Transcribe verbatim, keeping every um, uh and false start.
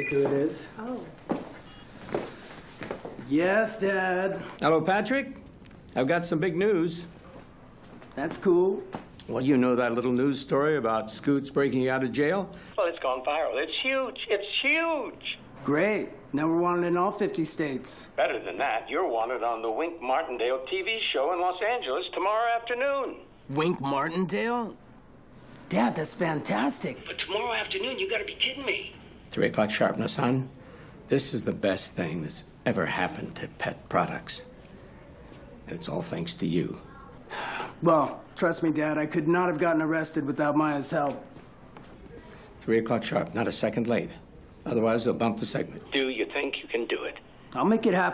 who it is. Oh. Yes, Dad. Hello, Patrick. I've got some big news. That's cool. Well, you know that little news story about Scoots breaking out of jail? Well, it's gone viral. It's huge. It's huge. Great. Now we're wanted in all fifty states. Better than that, you're wanted on the Wink Martindale T V show in Los Angeles tomorrow afternoon. Wink Martindale? Dad, that's fantastic. But tomorrow afternoon, you gotta be kidding me. Three o'clock sharp, now, son. This is the best thing that's ever happened to pet products. And it's all thanks to you. Well, trust me, Dad, I could not have gotten arrested without Maya's help. Three o'clock sharp, not a second late. Otherwise, they'll bump the segment. Do you think you can do it? I'll make it happen.